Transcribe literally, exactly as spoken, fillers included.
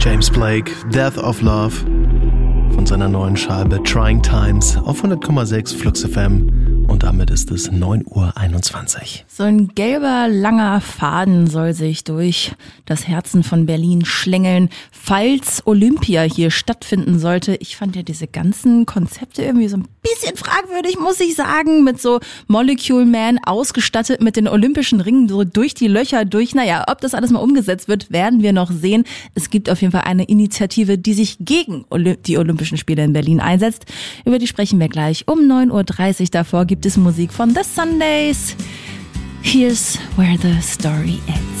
James Blake, Death of Love von seiner neuen Scheibe Trying Times auf hundert Komma sechs Flux F M. Und damit ist es neun Uhr einundzwanzig. So ein gelber, langer Faden soll sich durch das Herzen von Berlin schlängeln, falls Olympia hier stattfinden sollte. Ich fand ja diese ganzen Konzepte irgendwie so ein bisschen fragwürdig, muss ich sagen, mit so Molecule Man ausgestattet mit den olympischen Ringen so durch die Löcher durch. Naja, ob das alles mal umgesetzt wird, werden wir noch sehen. Es gibt auf jeden Fall eine Initiative, die sich gegen die Olympischen Spiele in Berlin einsetzt. Über die sprechen wir gleich um neun Uhr dreißig. Davor gibt es Musik von The Sundays. Here's where the story ends.